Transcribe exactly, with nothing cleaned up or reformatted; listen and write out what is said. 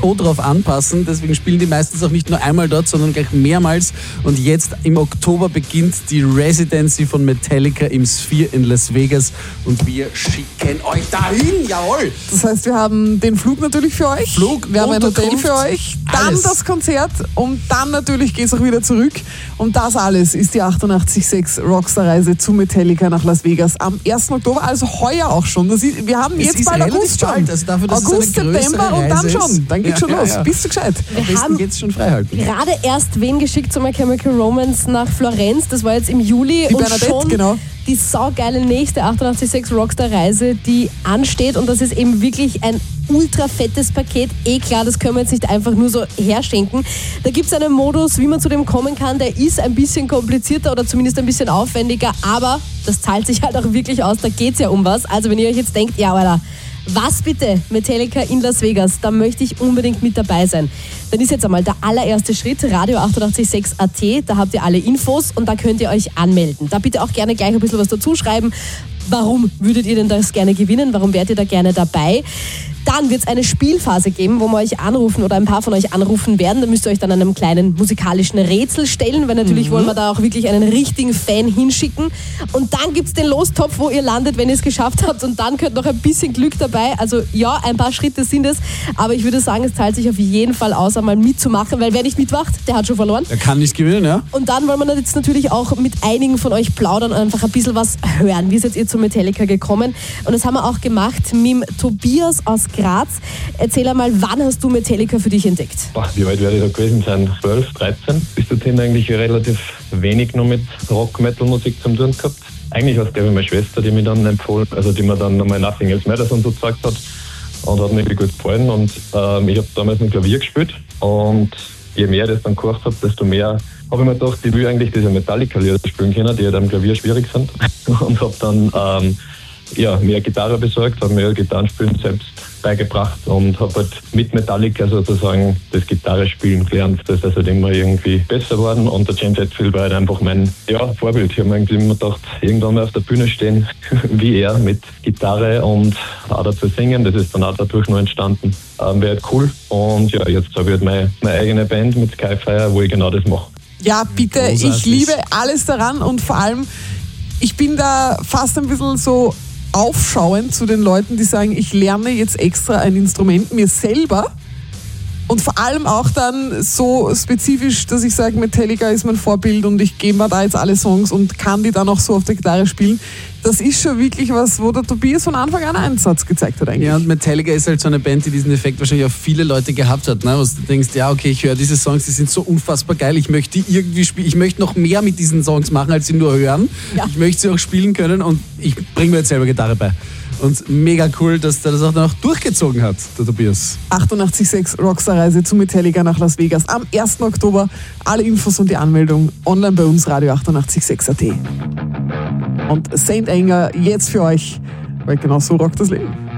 Show drauf anpassen. Deswegen spielen die meistens auch nicht nur einmal dort, sondern gleich mehrmals. Und jetzt im Oktober beginnt die Residency von Metallica im Sphere in Las Vegas. Und wir schicken euch dahin, jawohl! Das heißt, wir haben den Flug natürlich für euch. Flug, wir haben ein Hotel Unterkunft, für euch. Dann alles. das Konzert und dann natürlich geht es auch wieder zurück. Und das alles ist die achtundachtzig Komma sechs Rockstar-Reise zu Metallica nach Las Vegas am ersten Oktober, also heuer auch schon. Das ist, wir haben Es jetzt ist bald relativ August schon. bald, also dafür, dass August, es eine größere September und dann Reise schon. ist. Dann geht's Ja, schon ja, los. ja. Bist du gescheit? Am besten haben jetzt schon frei halten. gerade erst wen geschickt zu My Chemical Romance nach Florenz. Das war jetzt im Juli. Die und Bernadette, schon genau. die saugeile nächste achtundachtzig Komma sechs Rockstar-Reise, die ansteht. Und das ist eben wirklich ein ultra fettes Paket. Eh klar, das können wir jetzt nicht einfach nur so herschenken. Da gibt es einen Modus, wie man zu dem kommen kann. Der ist ein bisschen komplizierter oder zumindest ein bisschen aufwendiger. Aber das zahlt sich halt auch wirklich aus. Da geht es ja um was. Also wenn ihr euch jetzt denkt, ja, Alter, was bitte? Metallica in Las Vegas, da möchte ich unbedingt mit dabei sein. Dann ist jetzt einmal der allererste Schritt, Radio achtundachtzig Komma sechs Punkt at, da habt ihr alle Infos und da könnt ihr euch anmelden. Da bitte auch gerne gleich ein bisschen was dazu schreiben. Warum würdet ihr denn das gerne gewinnen? Warum wärt ihr da gerne dabei? Dann wird es eine Spielphase geben, wo wir euch anrufen oder ein paar von euch anrufen werden. Da müsst ihr euch dann einem kleinen musikalischen Rätsel stellen, weil natürlich mhm. wollen wir da auch wirklich einen richtigen Fan hinschicken. Und dann gibt es den Lostopf, wo ihr landet, wenn ihr es geschafft habt. Und dann könnt noch ein bisschen Glück dabei. Also ja, ein paar Schritte sind es. Aber ich würde sagen, es zahlt sich auf jeden Fall aus, einmal mitzumachen, weil wer nicht mitmacht, der hat schon verloren. Er kann nicht gewinnen, ja? Und dann wollen wir jetzt natürlich auch mit einigen von euch plaudern und einfach ein bisschen was hören. Wie seid ihr zu Metallica gekommen? Und das haben wir auch gemacht mit dem Tobias aus Graz. Erzähl einmal, wann hast du Metallica für dich entdeckt? Boah, wie weit werde ich da gewesen sein? zwölf, dreizehn? Bis dorthin eigentlich relativ wenig noch mit Rock-Metal-Musik zu tun gehabt. Eigentlich war es, glaube ich, meine Schwester, die mir dann empfohlen, also die mir dann nochmal Nothing Else Matters und so gezeigt hat. Und hat mir gut gefallen. Und ähm, ich habe damals ein Klavier gespielt. Und je mehr ich das dann gehört habe, desto mehr habe ich mir gedacht, ich will eigentlich diese Metallica-Lieder spielen können, die halt am Klavier schwierig sind. Und habe dann ähm, ja, mehr Gitarre besorgt, habe mir Gitarrenspielen selbst beigebracht und habe halt mit Metallica sozusagen das Gitarrespielen gelernt. Das ist halt immer irgendwie besser geworden und der James Hetfield war halt einfach mein ja, Vorbild. Ich habe mir irgendwie immer gedacht, irgendwann mal auf der Bühne stehen wie er mit Gitarre und auch dazu singen. Das ist dann auch dadurch noch entstanden. Ähm, Wäre halt cool. Und ja, jetzt habe ich halt meine, meine eigene Band mit Skyfire, wo ich genau das mache. Ja, bitte, Großartig. Ich liebe alles daran und vor allem, ich bin da fast ein bisschen so aufschauend zu den Leuten, die sagen, ich lerne jetzt extra ein Instrument mir selber und vor allem auch dann so spezifisch, dass ich sage, Metallica ist mein Vorbild und ich gebe mir da jetzt alle Songs und kann die dann auch so auf der Gitarre spielen. Das ist schon wirklich was, wo der Tobias von Anfang an einen Einsatz gezeigt hat eigentlich. Ja, und Metallica ist halt so eine Band, die diesen Effekt wahrscheinlich auf viele Leute gehabt hat, ne? Wo du denkst, ja okay, ich höre diese Songs, die sind so unfassbar geil, ich möchte die irgendwie spielen, ich möchte noch mehr mit diesen Songs machen, als sie nur hören. Ja. Ich möchte sie auch spielen können und ich bringe mir jetzt selber Gitarre bei. Und mega cool, dass der das auch noch durchgezogen hat, der Tobias. achtundachtzig Komma sechs Rockstar-Reise zu Metallica nach Las Vegas am ersten Oktober. Alle Infos und die Anmeldung online bei uns, Radio achtundachtzig Komma sechs Punkt at. Und Saint Anger jetzt für euch, weil genau so rockt das Leben.